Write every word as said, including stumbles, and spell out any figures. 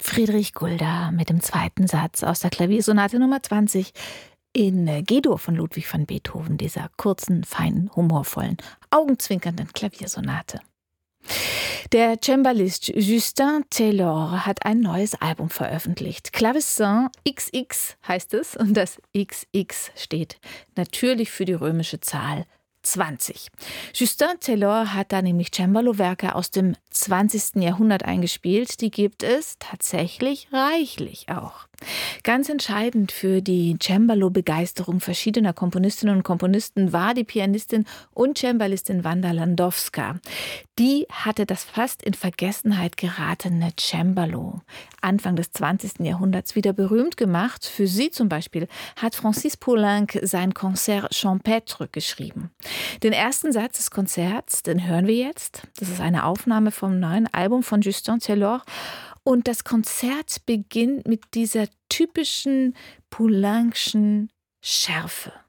Friedrich Gulda mit dem zweiten Satz aus der Klaviersonate Nummer zwanzig in G-Dur von Ludwig van Beethoven, dieser kurzen, feinen, humorvollen, augenzwinkernden Klaviersonate. Der Cembalist Justin Taylor hat ein neues Album veröffentlicht. Clavecin X X heißt es, und das X X steht natürlich für die römische Zahl zwanzig. Justin Taylor hat da nämlich Cembalo-Werke aus dem zwanzigsten Jahrhundert eingespielt. Die gibt es tatsächlich reichlich auch. Ganz entscheidend für die Cembalo-Begeisterung verschiedener Komponistinnen und Komponisten war die Pianistin und Cembalistin Wanda Landowska. Die hatte das fast in Vergessenheit geratene Cembalo Anfang des zwanzigsten Jahrhunderts wieder berühmt gemacht. Für sie zum Beispiel hat Francis Poulenc sein Concert Champêtre geschrieben. Den ersten Satz des Konzerts, den hören wir jetzt. Das ist eine Aufnahme vom neuen Album von Justin Taylor. Und das Konzert beginnt mit dieser typischen Poulenc'schen Schärfe.